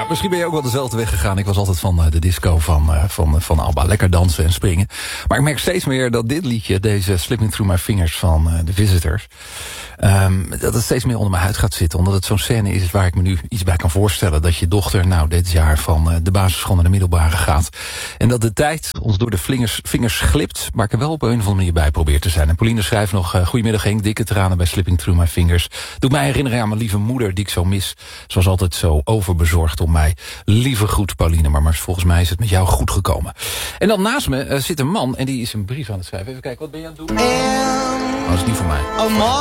Ja, misschien ben je ook wel dezelfde weg gegaan. Ik was altijd van de disco van ABBA. Lekker dansen en springen. Maar ik merk steeds meer dat dit liedje, deze Slipping Through My Fingers van The Visitors, dat het steeds meer onder mijn huid gaat zitten. Omdat het zo'n scène is waar ik me nu iets bij kan voorstellen. Dat je dochter dit jaar van de basisschool naar de middelbare gaat. En dat de tijd ons door de vingers glipt. Maar ik er wel op een of andere manier bij probeer te zijn. En Pauline schrijft nog, goedemiddag Henk, dikke tranen bij Slipping Through My Fingers. Doet mij herinneren aan mijn lieve moeder die ik zo mis. Ze was altijd zo overbezorgd om mij. Lieve groet Pauline, maar volgens mij is het met jou goed gekomen. En dan naast me zit een man en die is een brief aan het schrijven. Even kijken, wat ben je aan het doen? Dat is niet voor mij.